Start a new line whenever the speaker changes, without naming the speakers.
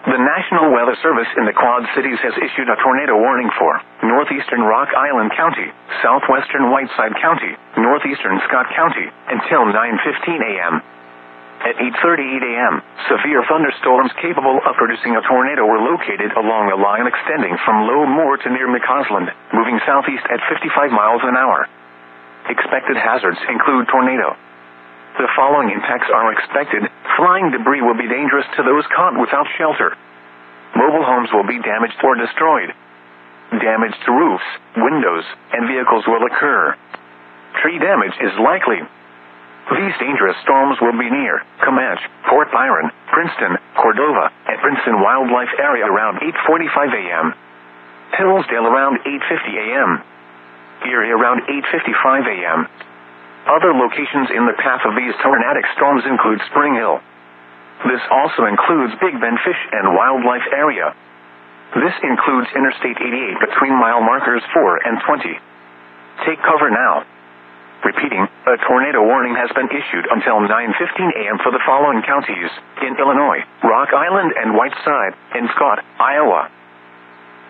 The National Weather Service in the Quad Cities has issued a tornado warning for northeastern Rock Island County, southwestern Whiteside County, northeastern Scott County, until 9:15 a.m. At 8:38 a.m., severe thunderstorms capable of producing a tornado were located along a line extending from Low Moor to near McCausland, moving southeast at 55 miles an hour. Expected hazards include tornado. The following impacts are expected. Flying debris will be dangerous to those caught without shelter. Mobile homes will be damaged or destroyed. Damage to roofs, windows, and vehicles will occur. Tree damage is likely. These dangerous storms will be near Comanche, Fort Byron, Princeton, Cordova, and Princeton Wildlife Area around 8:45 a.m. Hillsdale around 8:50 a.m. Erie around 8:55 a.m. Other locations in the path of these tornadic storms include Spring Hill. This also includes Big Bend Fish and Wildlife Area. This includes Interstate 88 between mile markers 4 and 20. Take cover now. Repeating, a tornado warning has been issued until 9:15 a.m. for the following counties in Illinois: Rock Island and Whiteside, and Scott, Iowa.